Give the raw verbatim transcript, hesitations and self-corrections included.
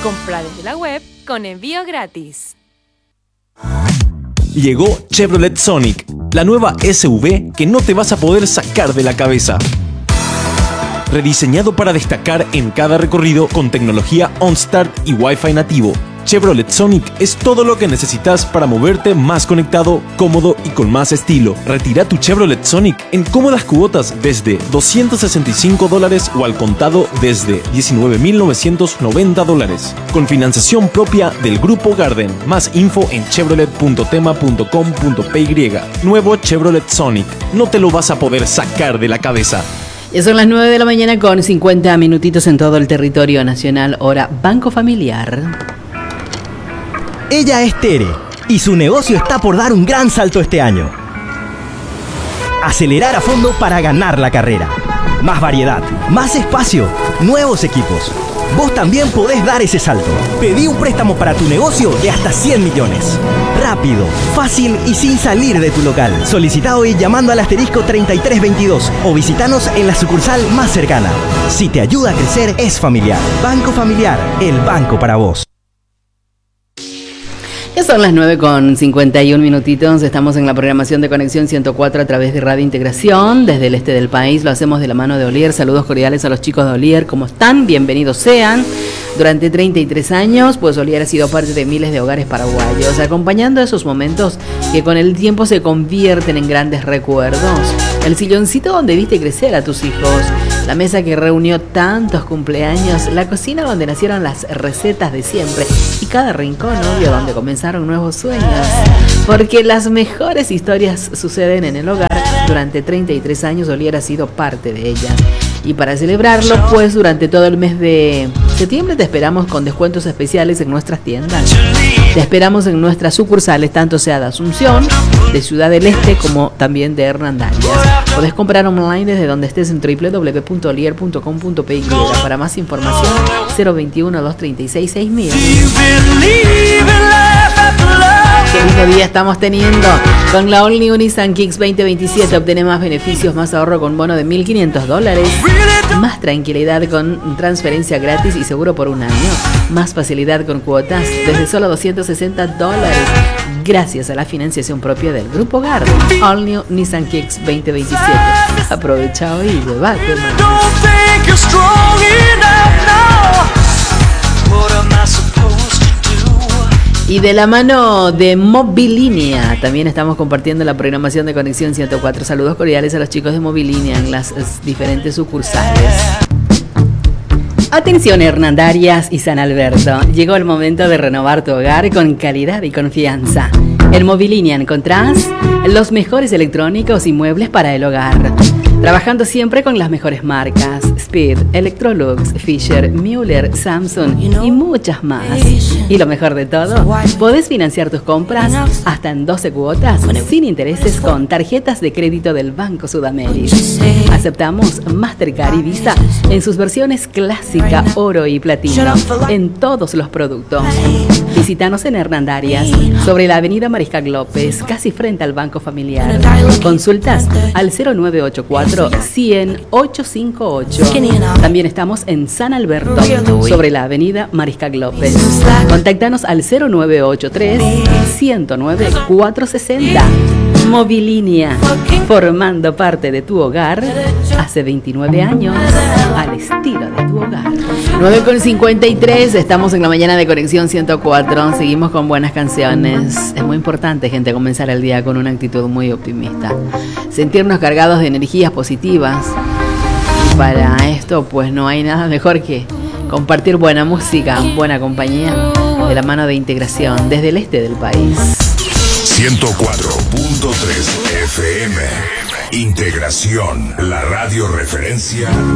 Compra desde la web con envío gratis. Llegó Chevrolet Sonic, la nueva S U V que no te vas a poder sacar de la cabeza. Rediseñado para destacar en cada recorrido con tecnología OnStart y Wi-Fi nativo, Chevrolet Sonic es todo lo que necesitas para moverte más conectado, cómodo y con más estilo. Retira tu Chevrolet Sonic en cómodas cuotas desde doscientos sesenta y cinco dólares o al contado desde diecinueve mil novecientos noventa dólares. Con financiación propia del Grupo Garden. Más info en chevrolet punto tema punto com punto p y. Nuevo Chevrolet Sonic. No te lo vas a poder sacar de la cabeza. Ya son las nueve de la mañana con cincuenta minutitos en todo el territorio nacional. Hora Banco Familiar. Ella es Tere y su negocio está por dar un gran salto este año. Acelerar a fondo para ganar la carrera. Más variedad, más espacio, nuevos equipos. Vos también podés dar ese salto. Pedí un préstamo para tu negocio de hasta cien millones. Rápido, fácil y sin salir de tu local. Solicita hoy llamando al asterisco treinta y tres veintidós o visitanos en la sucursal más cercana. Si te ayuda a crecer, es familiar. Banco Familiar, el banco para vos. Ya son las nueve con cincuenta y un minutitos, estamos en la programación de Conexión ciento cuatro a través de Radio Integración, desde el este del país, lo hacemos de la mano de Olier. Saludos cordiales a los chicos de Olier, ¿cómo están? Bienvenidos sean. Durante treinta y tres años, pues Olier ha sido parte de miles de hogares paraguayos, acompañando esos momentos que con el tiempo se convierten en grandes recuerdos. El silloncito donde viste crecer a tus hijos, la mesa que reunió tantos cumpleaños, la cocina donde nacieron las recetas de siempre y cada rincón, obvio, donde comenzaron nuevos sueños. Porque las mejores historias suceden en el hogar. Durante treinta y tres años Olier ha sido parte de ellas. Y para celebrarlo, pues durante todo el mes de septiembre te esperamos con descuentos especiales en nuestras tiendas. Te esperamos en nuestras sucursales, tanto sea de Asunción, de Ciudad del Este, como también de Hernandarias. Podés comprar online desde donde estés en doble u doble u doble u punto olier punto com punto p y. Para más información, cero veintiuno, doscientos treinta y seis, seis mil. Qué lindo día estamos teniendo. Con la All New Nissan Kicks veinte veintisiete obtenés más beneficios, más ahorro con bono de mil quinientos dólares, más tranquilidad con transferencia gratis y seguro por un año, más facilidad con cuotas desde solo doscientos sesenta dólares, gracias a la financiación propia del Grupo Garden. All New Nissan Kicks veinte veintisiete. Aprovecha hoy y debate más. Y de la mano de Movilínea, también estamos compartiendo la programación de Conexión ciento cuatro. Saludos cordiales a los chicos de Movilínea en las diferentes sucursales. Atención Hernandarias y San Alberto, llegó el momento de renovar tu hogar con calidad y confianza. En Movilínea encontrás los mejores electrónicos y muebles para el hogar. Trabajando siempre con las mejores marcas, Speed, Electrolux, Fisher, Müller, Samsung y muchas más. Y lo mejor de todo, podés financiar tus compras hasta en doce cuotas sin intereses con tarjetas de crédito del Banco Sudamérica. Aceptamos Mastercard y Visa en sus versiones clásica, oro y platino en todos los productos. Visítanos en Hernandarias, sobre la avenida Mariscal López, casi frente al Banco Familiar. Consultas al cero nueve ocho cuatro, cien, ochocientos cincuenta y ocho. También estamos en San Alberto, sobre la avenida Mariscal López. Contáctanos al cero nueve ocho tres, ciento nueve, cuatrocientos sesenta. Movilínea, formando parte de tu hogar hace veintinueve años, al estilo de tu hogar. nueve con cincuenta y tres, estamos en la mañana de Conexión ciento cuatro, seguimos con buenas canciones. Es muy importante, gente, comenzar el día con una actitud muy optimista, sentirnos cargados de energías positivas. Y para esto, pues no hay nada mejor que compartir buena música, buena compañía, de la mano de Integración, desde el este del país. ciento cuatro punto tres F M. Integración, la radio referencia.